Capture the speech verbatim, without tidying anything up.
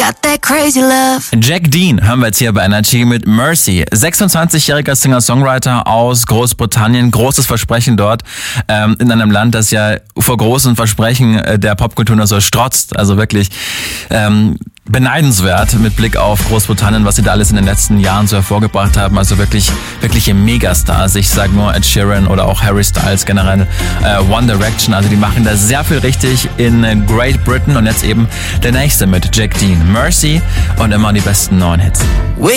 got that crazy love. Jack Dean haben wir jetzt hier bei Energy mit Mercy. sechsundzwanzigjähriger Singer-Songwriter aus Großbritannien. Großes Versprechen dort ähm, in einem Land, das ja vor großen Versprechen äh, der Popkultur nur so strotzt. Also wirklich ähm, beneidenswert mit Blick auf Großbritannien, was sie da alles in den letzten Jahren so hervorgebracht haben. Also wirklich wirkliche Megastars. Ich sage nur Ed Sheeran oder auch Harry Styles, generell äh, One Direction. Also die machen da sehr viel richtig in äh, Great Britain. Und jetzt eben der nächste mit Jack Dean. Mercy und immer die besten neuen Hits.